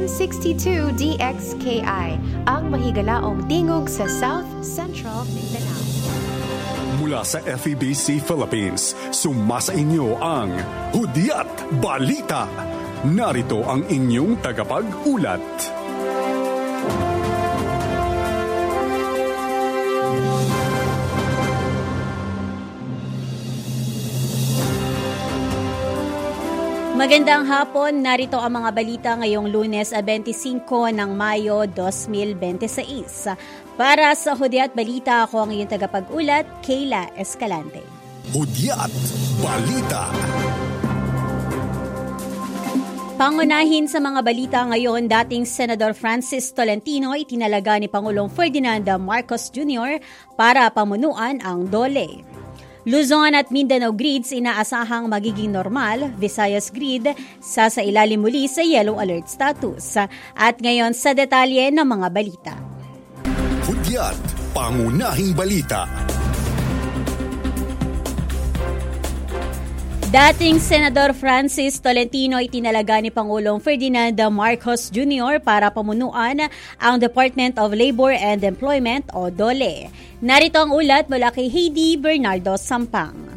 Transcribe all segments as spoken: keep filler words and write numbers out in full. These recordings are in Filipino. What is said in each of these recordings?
N sixty-two D X K I, ang mahigalaong tingog sa South Central Mindanao. Mula sa F E B C Philippines, sumasa inyo ang Hudyat Balita. Narito ang inyong tagapag-ulat. Magandang hapon, narito ang mga balita ngayong Lunes twenty-five ng Mayo twenty twenty-six. Para sa Hudyat Balita, ako ang iyong tagapag-ulat, Kayla Escalante. Hudyat Balita. Pangunahin sa mga balita ngayon, dating Senador Francis Tolentino itinalaga ni Pangulong Ferdinand Marcos Junior para pamunuan ang D O L E. Luzon at Mindanao grids inaasahang magiging normal, Visayas grid sasailalim muli sa yellow alert status. At ngayon sa detalye ng mga balita. Hudyat, pangunahing balita. Dating Senador Francis Tolentino itinalaga ni Pangulong Ferdinand Marcos Junior para pamunuan ang Department of Labor and Employment o D O L E. Narito ang ulat mula kay Heidi Bernardo Sampang.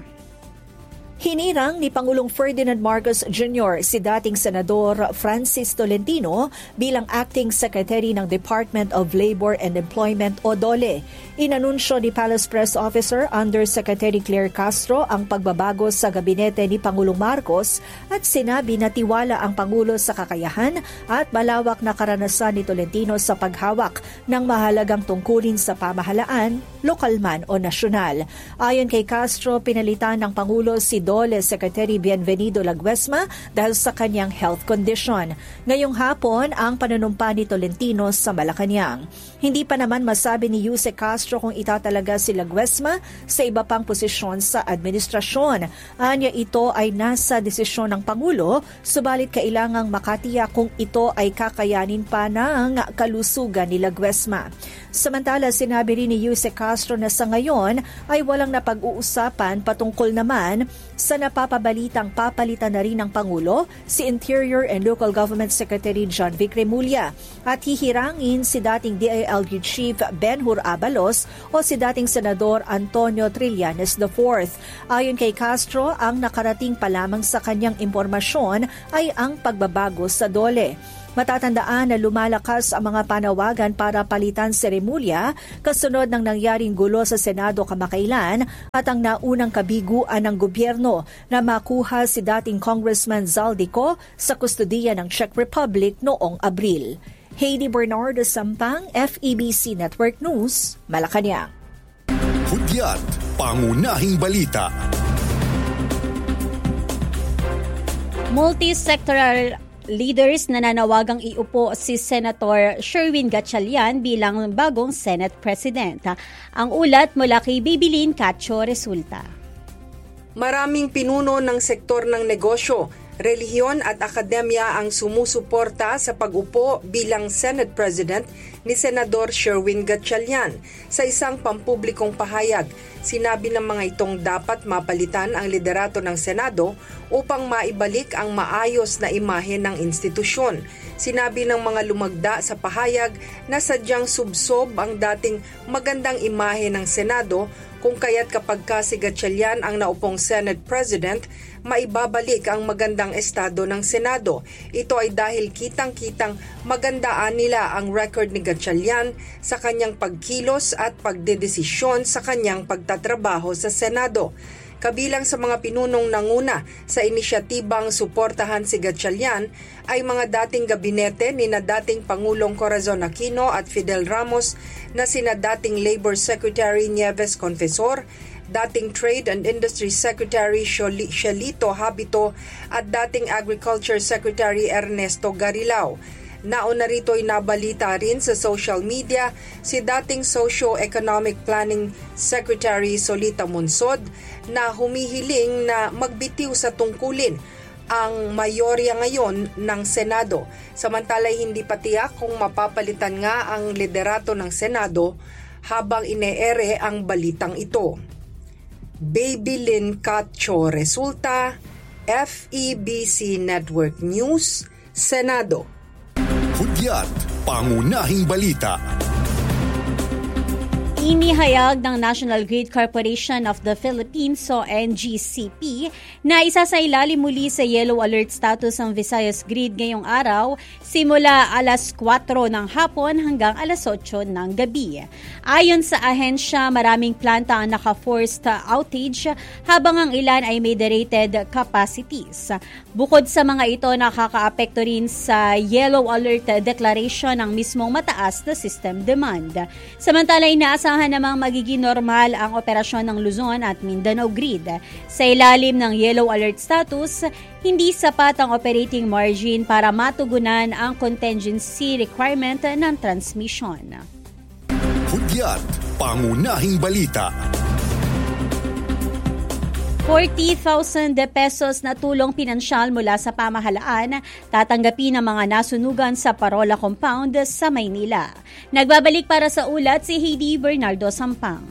Hinirang ni Pangulong Ferdinand Marcos Junior si dating Senador Francis Tolentino bilang Acting Secretary ng Department of Labor and Employment o D O L E. Inanunsyo ni Palace Press Officer Undersecretary Claire Castro ang pagbabago sa gabinete ni Pangulong Marcos at sinabi na tiwala ang Pangulo sa kakayahan at malawak na karanasan ni Tolentino sa paghawak ng mahalagang tungkulin sa pamahalaan, lokal man o nasyonal. Ayon kay Castro, pinalitan ng Pangulo si D O L E Secretary Bienvenido Laguesma dahil sa kanyang health condition. Ngayong hapon, ang panunumpa ni Tolentino sa Malacanang. Hindi pa naman masabi ni Yuse Castro kung itatalaga si Laguesma sa iba pang posisyon sa administrasyon. Anya ito ay nasa desisyon ng Pangulo, subalit kailangang makatiyak kung ito ay kakayanin pa ng kalusugan ni Laguesma. Samantala, sinabi rin ni Yuse Castro na sa ngayon ay walang napag-uusapan patungkol naman sa napapabalitang papalitan na rin ng Pangulo si Interior and Local Government Secretary John Vic Remulla at hihirangin si dating D I L G Chief Ben-Hur Abalos o si dating Senador Antonio Trillanes the fourth. Ayon kay Castro, ang nakarating pa lamang sa kanyang impormasyon ay ang pagbabago sa D O L E. Matatandaan na lumalakas ang mga panawagan para palitan si Remulla kasunod ng nangyaring gulo sa Senado kamakailan at ang naunang kabiguan ng gobyerno na makuha si dating Congressman Zaldico sa kustodiya ng Czech Republic noong Abril. Heidi Bernardo Sampang, F E B C Network News, Malacanang. Hudyat, pangunahing balita. Multi-sectoral leaders nananawagang iupo si Senator Sherwin Gatchalian bilang bagong Senate President. Ang ulat mula kay Babylin Cacho Resulta. Maraming pinuno ng sektor ng negosyo, relihiyon at akademya ang sumusuporta sa pag-upo bilang Senate President ni Senador Sherwin Gatchalian. Sa isang pampublikong pahayag, sinabi ng mga itong dapat mapalitan ang liderato ng Senado upang maibalik ang maayos na imahe ng institusyon. Sinabi ng mga lumagda sa pahayag na sadyang subsob ang dating magandang imahe ng Senado kung kaya't kapag ka si Gatchalian ang naupong Senate President, maibabalik ang magandang estado ng Senado. Ito ay dahil kitang-kitang magandaan nila ang record ni Gatchalian sa kanyang pagkilos at pagdedesisyon sa kanyang pagtatrabaho sa Senado. Kabilang sa mga pinunong nanguna sa inisyatibang suportahan si Gatchalian ay mga dating gabinete ni na dating Pangulong Corazon Aquino at Fidel Ramos na sina dating Labor Secretary Nieves Confesor, dating Trade and Industry Secretary Shelito Habito at dating Agriculture Secretary Ernesto Garilao. Nauna rito ay nabalita rin sa social media si dating Socio-Economic Planning Secretary Solita Monsod na humihiling na magbitiw sa tungkulin ang mayorya ngayon ng Senado. Samantala hindi pa tiyak kung mapapalitan nga ang liderato ng Senado habang ine-ere ang balitang ito. Babylin Cacho Resulta, F E B C Network News, Senado. Hudyat, pangunahing balita. Inihayag ng National Grid Corporation of the Philippines o N G C P na isasailalim muli sa yellow alert status ang Visayas Grid ngayong araw simula alas kwatro ng hapon hanggang alas otso ng gabi. Ayon sa ahensya, maraming planta ang naka-forced outage habang ang ilan ay may derated capacities. Bukod sa mga ito, nakakaapekto rin sa yellow alert declaration ang mismong mataas na system demand. Samantala, inaasahan namang magiging normal ang operasyon ng Luzon at Mindanao Grid. Sa ilalim ng yellow alert status, hindi sapat ang operating margin para matugunan ang contingency requirement ng transmission. Hudyat, pangunahing balita. forty thousand pesos na tulong pinansyal mula sa pamahalaan tatanggapin ng mga nasunugan sa Parola Compound sa Maynila. Nagbabalik para sa ulat si Heidi Bernardo Sampang.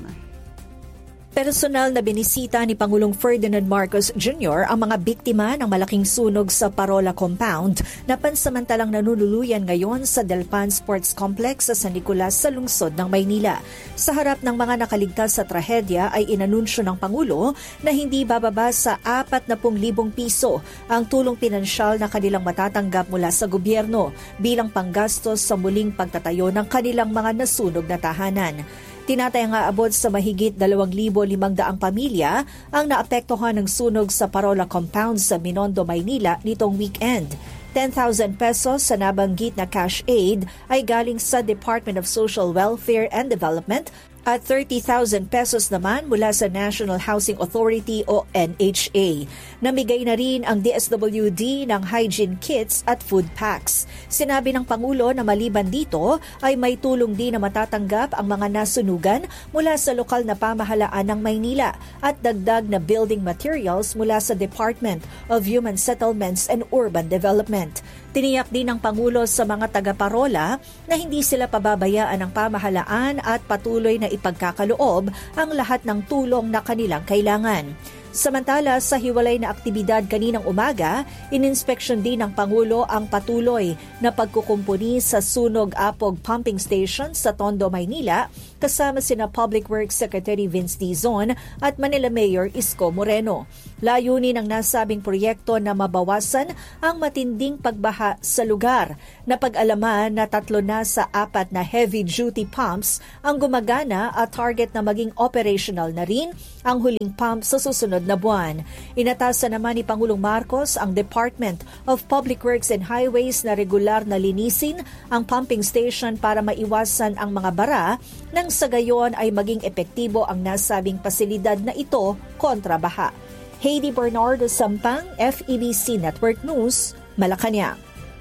Personal na binisita ni Pangulong Ferdinand Marcos Junior ang mga biktima ng malaking sunog sa Parola Compound na pansamantalang nanunuluyan ngayon sa Delpan Sports Complex sa San Nicolas sa lungsod ng Maynila. Sa harap ng mga nakaligtas sa trahedya ay inanunsyo ng Pangulo na hindi bababa sa apat na pung libong piso ang tulong pinansyal na kanilang matatanggap mula sa gobyerno bilang panggastos sa muling pagtatayo ng kanilang mga nasunog na tahanan. Tinatayang aabot sa mahigit dalawang libo limang daang pamilya ang naapektuhan ng sunog sa Parola Compound sa Binondo, Maynila nitong weekend. ten thousand pesos sa nabanggit na cash aid ay galing sa Department of Social Welfare and Development at thirty thousand pesos naman mula sa National Housing Authority o N H A. Namigay na rin ang D S W D ng hygiene kits at food packs. Sinabi ng Pangulo na maliban dito ay may tulong din na matatanggap ang mga nasunugan mula sa lokal na pamahalaan ng Maynila at dagdag na building materials mula sa Department of Human Settlements and Urban Development. Tiniyak din ng Pangulo sa mga taga-Parola na hindi sila pababayaan ng pamahalaan at patuloy na ipagkakaloob ang lahat ng tulong na kanilang kailangan. Samantala, sa hiwalay na aktibidad kaninang umaga, ininspeksyon din ng Pangulo ang patuloy na pagkukumpuni sa Sunog Apog Pumping Station sa Tondo, Maynila, kasama sina Public Works Secretary Vince Dizon at Manila Mayor Isko Moreno. Layunin ng nasabing proyekto na mabawasan ang matinding pagbaha sa lugar. Napag-alaman na tatlo na sa apat na heavy-duty pumps ang gumagana at target na maging operational na rin ang huling pump sa susunod na buwan. Inatasan naman ni Pangulong Marcos ang Department of Public Works and Highways na regular na linisin ang pumping station para maiwasan ang mga bara nang sa gayon ay maging epektibo ang nasabing pasilidad na ito kontra baha. Heidi Bernardo Sampang, F E B C Network News, Malacanang.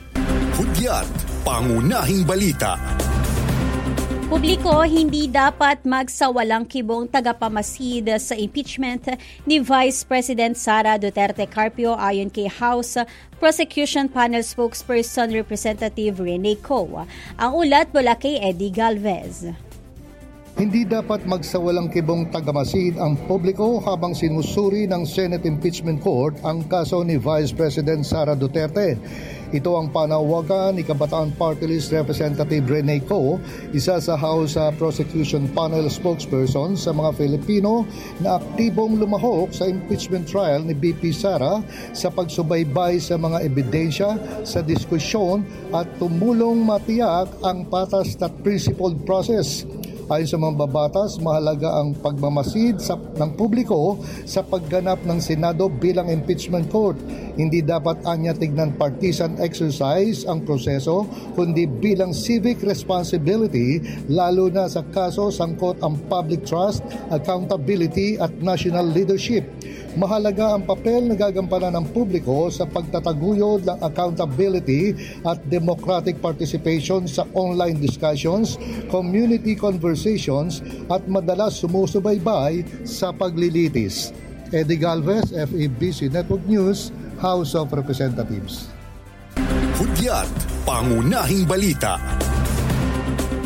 Hudyat, pangunahing balita. Publiko, hindi dapat magsawalang kibong tagapamasid sa impeachment ni Vice President Sara Duterte Carpio ayon kay House Prosecution Panel Spokesperson Representative Rene Co. Ang ulat mula kay Eddie Galvez. Hindi dapat magsawalang kibong tagamasid ang publiko habang sinusuri ng Senate Impeachment Court ang kaso ni Vice President Sara Duterte. Ito ang panawagan ni Kabataan Party List Representative Rene Co, isa sa House Prosecution Panel spokesperson sa mga Filipino na aktibong lumahok sa impeachment trial ni B P Sara sa pagsubaybay sa mga ebidensya sa diskusyon at tumulong matiyak ang patas at principled process. Ayon sa mga babatas, mahalaga ang pagmamasid sa, ng publiko sa pagganap ng Senado bilang impeachment court. Hindi dapat anya tignan partisan exercise ang proseso, kundi bilang civic responsibility, lalo na sa kaso sangkot ang public trust, accountability at national leadership. Mahalaga ang papel na gagampanan ng publiko sa pagtataguyod ng accountability at democratic participation sa online discussions, community conversations at madalas sumusubaybay sa paglilitis. Eddie Galvez, F E B C Network News, House of Representatives. Hudyat, pangunahing balita.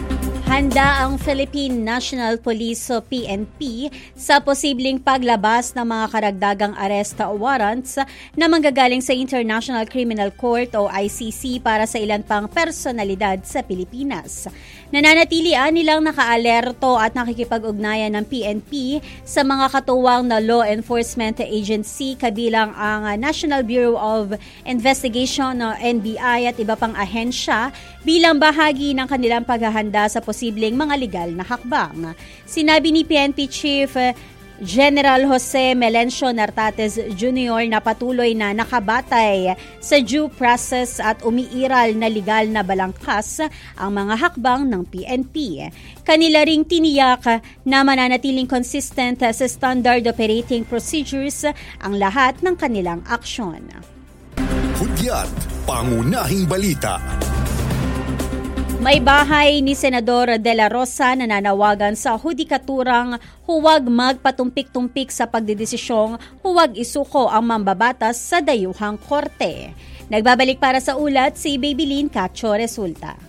Handa ang Philippine National Police o P N P sa posibleng paglabas ng mga karagdagang arrest warrants na manggagaling sa International Criminal Court o I C C para sa ilan pang personalidad sa Pilipinas. Nananatilian nilang nakaalerto at nakikipag-ugnayan ng P N P sa mga katuwang na law enforcement agency kabilang ang National Bureau of Investigation o N B I at iba pang ahensya bilang bahagi ng kanilang paghahanda sa posibleng mga legal na hakbang. Sinabi ni P N P Chief General Jose Melencio Nartates Junior na patuloy na nakabatay sa due process at umiiral na legal na balangkas ang mga hakbang ng P N P. Kanila ring tiniyak na mananatiling consistent sa standard operating procedures ang lahat ng kanilang aksyon. Hudyat, pangunahing balita. May bahay ni Senador De La Rosa na nanawagan sa hudikaturang huwag magpatumpik-tumpik sa pagdedesisyong huwag isuko ang mambabatas sa dayuhang korte. Nagbabalik para sa ulat si Babylin Cacho Resulta.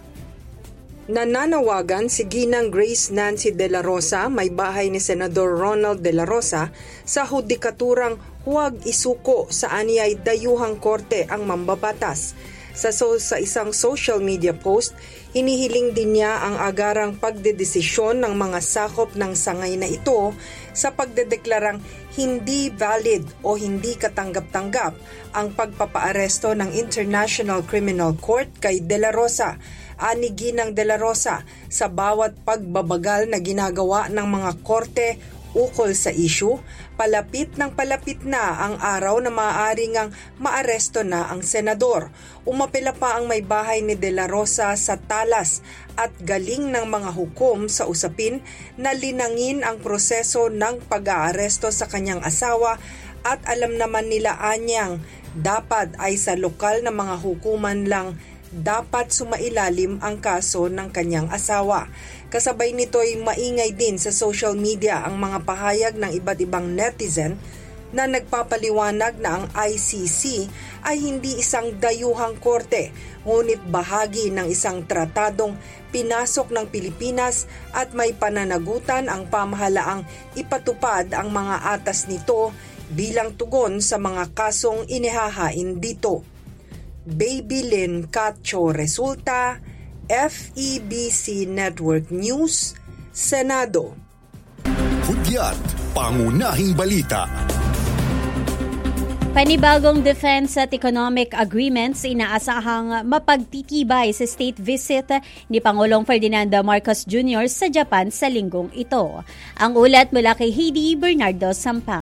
Nananawagan si Ginang Grace Nancy De La Rosa, may bahay ni Senador Ronald De La Rosa, sa hudikaturang huwag isuko sa aniyay dayuhang korte ang mambabatas. Sa, so, sa isang social media post, hinihiling din niya ang agarang pagdedesisyon ng mga sakop ng sangay na ito sa pagdedeklarang hindi valid o hindi katanggap-tanggap ang pagpapaaresto ng International Criminal Court kay De La Rosa. Ani Ginang De La Rosa, sa bawat pagbabagal na ginagawa ng mga korte ukol sa issue, palapit ng palapit na ang araw na maaaring ang maaresto na ang senador. Umapela pa ang may bahay ni De La Rosa sa talas at galing ng mga hukom sa usapin na linangin ang proseso ng pag-aaresto sa kanyang asawa at alam naman nila anyang dapat ay sa lokal na mga hukuman lang dapat sumailalim ang kaso ng kanyang asawa. Kasabay nito'y maingay din sa social media ang mga pahayag ng iba't ibang netizen na nagpapaliwanag na ang I C C ay hindi isang dayuhang korte, ngunit bahagi ng isang tratadong pinasok ng Pilipinas at may pananagutan ang pamahalaang ipatupad ang mga atas nito bilang tugon sa mga kasong inihahain dito. Babylin Cacho Resulta, F E B C Network News, Senado. Hudyat, pangunahing balita. Panibagong defense at economic agreements inaasahang mapagtitibay sa state visit ni Pangulong Ferdinand Marcos Junior sa Japan sa linggong ito. Ang ulat mula kay Heidi Bernardo Sampang.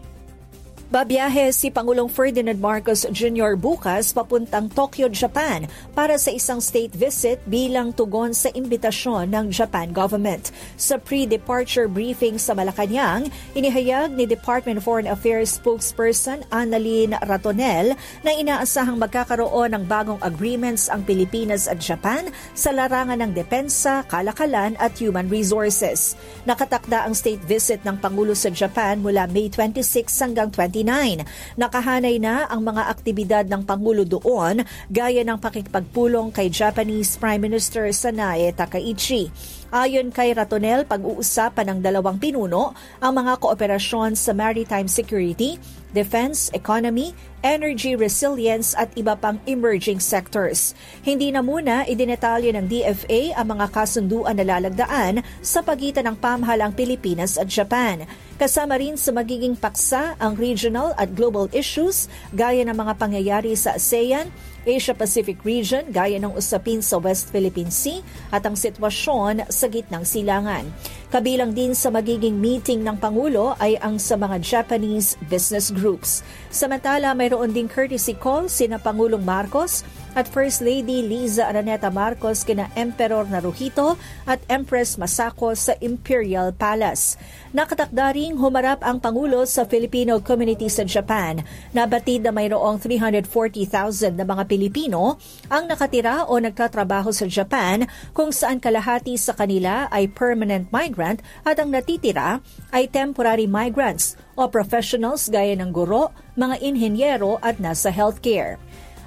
Babiyahe si Pangulong Ferdinand Marcos Junior bukas papuntang Tokyo, Japan para sa isang state visit bilang tugon sa imbitasyon ng Japan government. Sa pre-departure briefing sa Malacanang, inihayag ni Department of Foreign Affairs spokesperson Annalyn Ratonel na inaasahang magkakaroon ng bagong agreements ang Pilipinas at Japan sa larangan ng depensa, kalakalan at human resources. Nakatakda ang state visit ng Pangulo sa Japan mula May twenty-six hanggang twenty-nine. Nakahanay na ang mga aktibidad ng Pangulo doon gaya ng pakikipagpulong kay Japanese Prime Minister Sanae Takaichi. Ayon kay Ratonel, pag-uusapan ng dalawang pinuno ang mga kooperasyon sa maritime security, defense, economy, energy resilience at iba pang emerging sectors. Hindi na muna idinetalye ng D F A ang mga kasunduan na lalagdaan sa pagitan ng pamahalang Pilipinas at Japan. Kasama rin sa magiging paksa ang regional at global issues gaya ng mga pangyayari sa ASEAN, Asia-Pacific region gaya ng usapin sa West Philippine Sea at ang sitwasyon sa gitnang silangan. Kabilang din sa magiging meeting ng Pangulo ay ang sa mga Japanese business groups. Samantala, mayroon ding courtesy call sina Pangulong Marcos at First Lady Liza Araneta Marcos kina Emperor Naruhito at Empress Masako sa Imperial Palace. Nakatakda ring humarap ang Pangulo sa Filipino community sa Japan. Nabatid na mayroong three hundred forty thousand na mga Pilipino ang nakatira o nagtatrabaho sa Japan kung saan kalahati sa kanila ay permanent migrant at ang natitira ay temporary migrants o professionals gaya ng guro, mga inhenyero at nasa healthcare.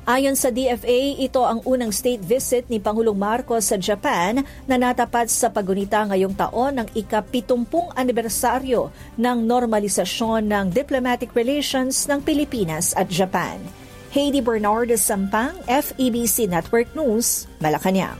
Ayon sa D F A, ito ang unang state visit ni Pangulong Marcos sa Japan na natapat sa pagunita ngayong taon ng ika-pitumpung anibersaryo ng normalisasyon ng diplomatic relations ng Pilipinas at Japan. Heidi Bernardo Sampang, F E B C Network News, Malacanang.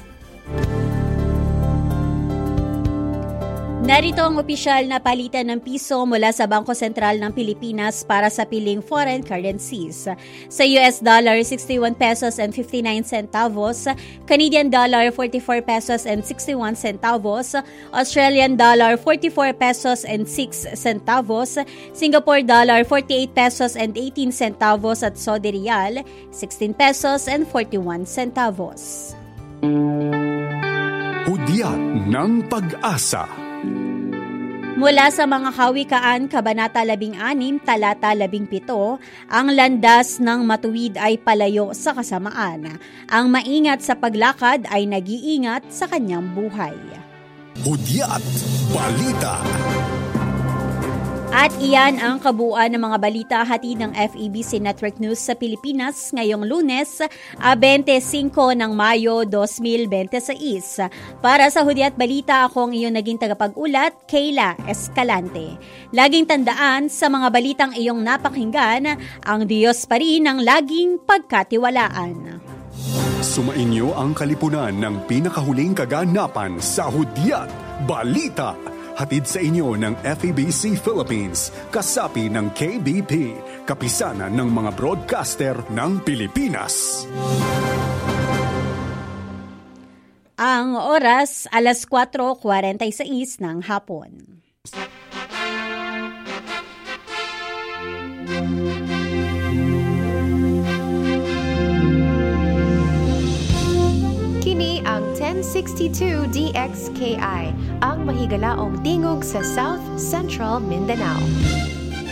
Narito ang opisyal na palitan ng piso mula sa Bangko Sentral ng Pilipinas para sa piling foreign currencies. Sa U S dollar, sixty-one pesos and fifty-nine centavos, Canadian dollar, forty-four pesos and sixty-one centavos, Australian dollar, forty-four pesos and six centavos, Singapore dollar, forty-eight pesos and eighteen centavos at Saudi Riyal, sixteen pesos and forty-one centavos. Hudyat ng Pag-asa. Mula sa mga kawikaan, Kabanata labing anim, Talata labing pito, ang landas ng matuwid ay palayo sa kasamaan. Ang maingat sa paglakad ay nag-iingat sa kanyang buhay. Hudyat Balita. At iyan ang kabuuan ng mga balita hatid ng F E B C Network News sa Pilipinas ngayong Lunes, twenty-five ng Mayo, twenty twenty-six. Para sa Hudyat Balita, ako ang iyong naging tagapag-ulat, Kayla Escalante. Laging tandaan, sa mga balitang iyong napakinggan, ang Diyos pa rin ang laging pagkatiwalaan. Sumainyo ang kalipunan ng pinakahuling kaganapan sa Hudyat Balita. Hatid sa inyo ng F E B C Philippines, kasapi ng K B P, kapisanan ng mga broadcaster ng Pilipinas. Ang oras, alas four forty-six ng hapon. Kini ang ten sixty-two D X K I, ang mahigalaong tingog sa South Central Mindanao.